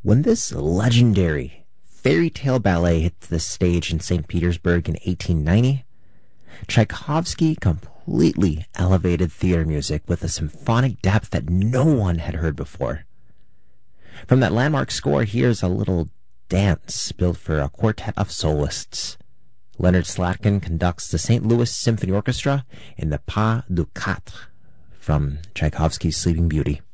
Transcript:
When this legendary fairy tale ballet hit the stage in St. Petersburg in 1890, Tchaikovsky completely elevated theater music with a symphonic depth that no one had heard before. From that landmark score, here's a little dance built for a quartet of soloists. Leonard Slatkin conducts the St. Louis Symphony Orchestra in the Pas de Quatre from Tchaikovsky's Sleeping Beauty.